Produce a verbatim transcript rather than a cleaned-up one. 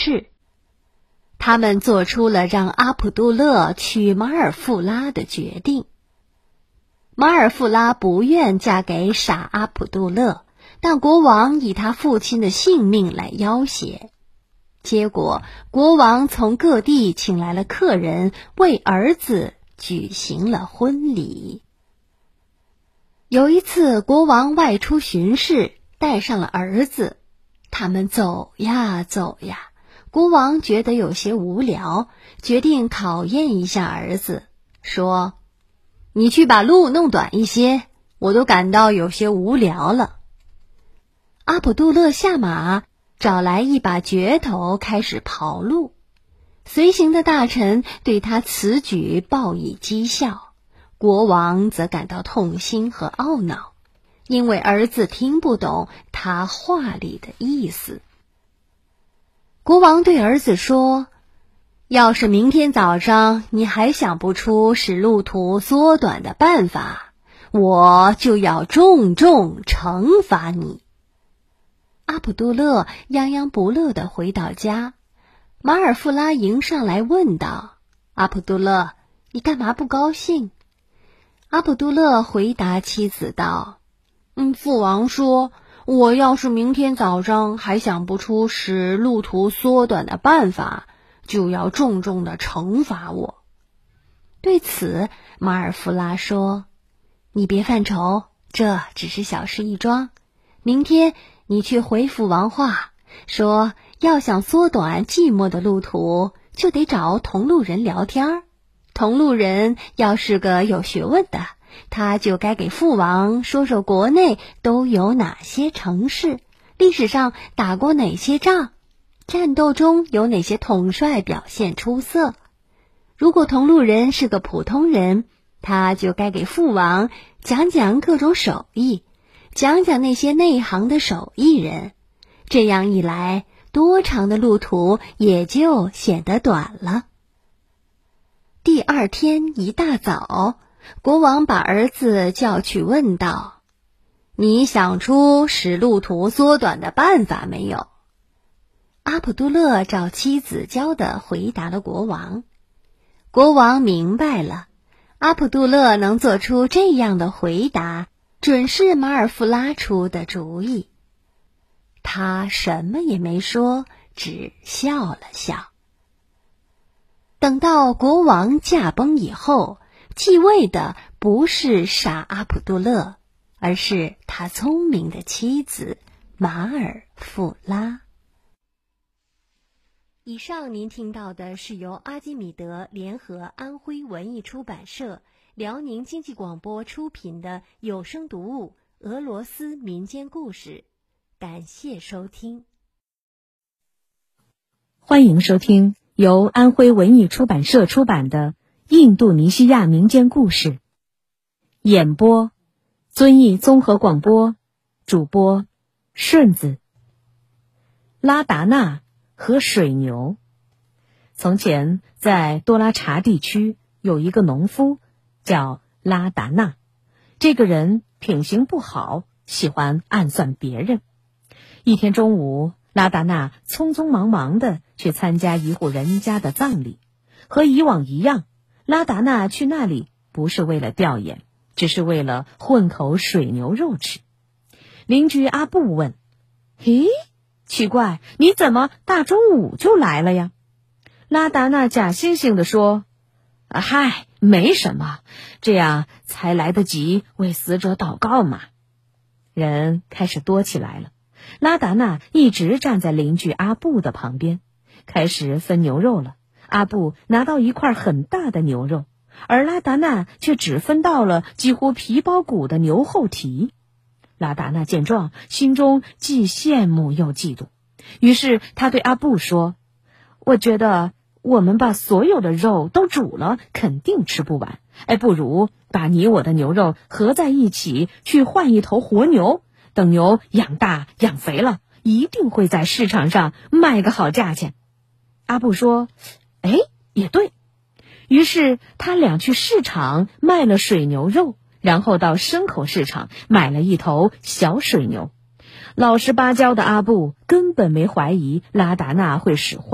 事。他们做出了让阿卜杜勒娶马尔富拉的决定。马尔富拉不愿嫁给傻阿卜杜勒，但国王以他父亲的性命来要挟。结果，国王从各地请来了客人，为儿子举行了婚礼。有一次，国王外出巡视，带上了儿子。他们走呀走呀，国王觉得有些无聊，决定考验一下儿子，说：“你去把路弄短一些，我都感到有些无聊了。”阿卜杜勒下马，找来一把镢头，开始刨路。随行的大臣对他此举报以讥笑，国王则感到痛心和懊恼，因为儿子听不懂他话里的意思。国王对儿子说：“要是明天早上你还想不出使路途缩短的办法，我就要重重惩罚你。”阿卜杜勒泱泱不乐地回到家，马尔富拉迎上来问道：“阿卜杜勒，你干嘛不高兴？”阿卜杜勒回答妻子道：“嗯，父王说，我要是明天早上还想不出使路途缩短的办法，就要重重的惩罚我。”对此，马尔富拉说：“你别犯愁，这只是小事一桩。明天你去回复王话，说要想缩短寂寞的路途，就得找同路人聊天。同路人要是个有学问的，他就该给父王说说国内都有哪些城市，历史上打过哪些仗，战斗中有哪些统帅表现出色。如果同路人是个普通人，他就该给父王讲讲各种手艺，讲讲那些内行的手艺人。这样一来，多长的路途也就显得短了。”第二天一大早，国王把儿子叫去问道：“你想出使路途缩短的办法没有？”阿卜杜勒照妻子教的回答了国王。国王明白了，阿卜杜勒能做出这样的回答，准是马尔富拉出的主意。他什么也没说，只笑了笑。等到国王驾崩以后，继位的不是傻阿卜杜勒，而是他聪明的妻子马尔富拉。以上您听到的是由阿基米德联合安徽文艺出版社、辽宁经济广播出品的有声读物《俄罗斯民间故事》，感谢收听。 欢迎收听由安徽文艺出版社出版的《印度尼西亚民间故事》，演播遵义综合广播，主播顺子。拉达纳和水牛。从前在多拉察地区有一个农夫叫拉达纳，这个人品行不好，喜欢暗算别人。一天中午，拉达纳匆匆忙忙地去参加一户人家的葬礼。和以往一样，拉达纳去那里不是为了吊唁，只是为了混口水牛肉吃。邻居阿布问：“咦，奇怪，你怎么大中午就来了呀？”拉达纳假惺惺地说：“啊，嗨，没什么，这样才来得及为死者祷告嘛。”人开始多起来了。拉达纳一直站在邻居阿布的旁边，开始分牛肉了。阿布拿到一块很大的牛肉，而拉达纳却只分到了几乎皮包骨的牛后蹄。拉达纳见状，心中既羡慕又嫉妒，于是他对阿布说：“我觉得我们把所有的肉都煮了，肯定吃不完。哎，不如把你我的牛肉合在一起，去换一头活牛。等牛养大养肥了，一定会在市场上卖个好价钱。”阿布说：“哎，也对。”于是他俩去市场卖了水牛肉，然后到牲口市场买了一头小水牛。老实巴交的阿布根本没怀疑拉达纳会使坏。